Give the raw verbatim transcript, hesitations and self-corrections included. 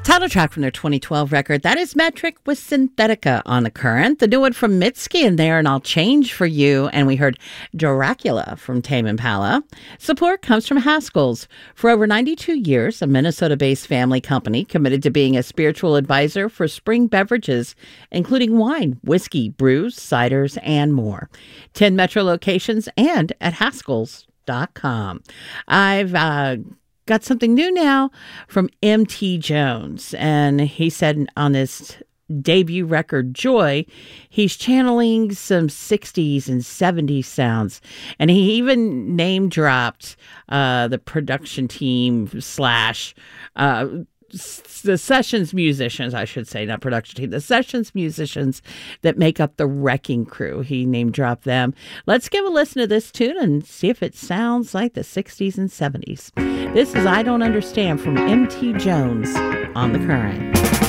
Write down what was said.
Title track from their twenty twelve record, that is Metric with Synthetica on the Current. The new one from Mitski in there, and I'll Change for You. And we heard Dracula from Tame Impala. Support comes from Haskell's. For over ninety-two years, a Minnesota-based family company committed to being a spiritual advisor for spring beverages, including wine, whiskey, brews, ciders, and more. ten Metro locations and at Haskells dot com. I've uh, got something new now from M T Jones, and he said on his debut record, Joy, he's channeling some sixties and seventies sounds, and he even name dropped uh, the production team slash uh, the sessions musicians, I should say, not production team, the sessions musicians that make up the Wrecking Crew. He name dropped them. Let's give a listen to this tune and see if it sounds like the sixties and seventies. This is I Don't Understand from M T Jones on the Current.